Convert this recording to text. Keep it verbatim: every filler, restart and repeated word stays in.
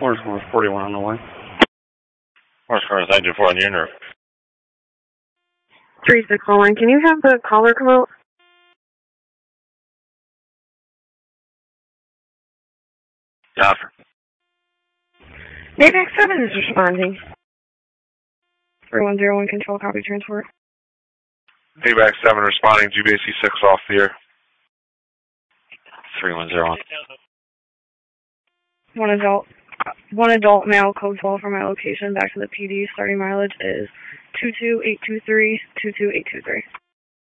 Orange car forty-one on the line. Orange car is nine two four on the unit. three six call line. Can you have the caller come out? Copy. Maybach seven is responding. three one zero one control, copy transport. Maybach seven responding, G B A C six off the air. three one zero one. One adult, one adult male, code twelve for my location, back to the P D, starting mileage is two two eight two three, two two eight two three.